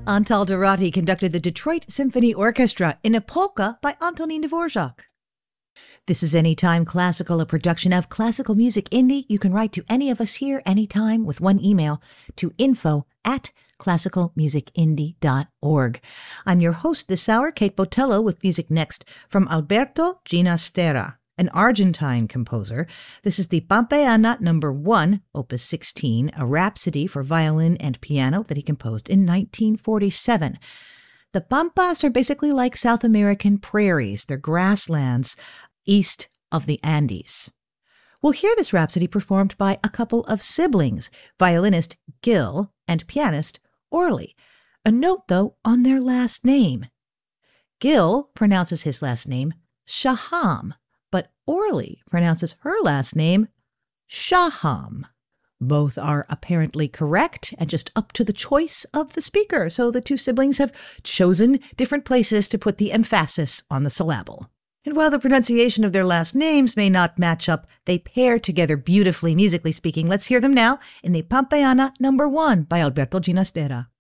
Antal Dorati conducted the Detroit Symphony Orchestra in a polka by Antonin Dvorak. This is Anytime Classical, a production of Classical Music Indie. You can write to any of us here anytime with one email to info@classicalmusicindie.org. I'm your host this hour, Kate Botello, with music next from Alberto Ginastera, an Argentine composer. This is the Pampeana No. 1, Opus 16, a rhapsody for violin and piano that he composed in 1947. The Pampas are basically like South American prairies. They're grasslands east of the Andes. We'll hear this rhapsody performed by a couple of siblings, violinist Gil and pianist Orly. A note, though, on their last name. Gil pronounces his last name Shaham, but Orly pronounces her last name Shaham. Both are apparently correct and just up to the choice of the speaker, so the two siblings have chosen different places to put the emphasis on the syllable. And while the pronunciation of their last names may not match up, they pair together beautifully, musically speaking. Let's hear them now in the Pampeana No. 1 by Alberto Ginastera.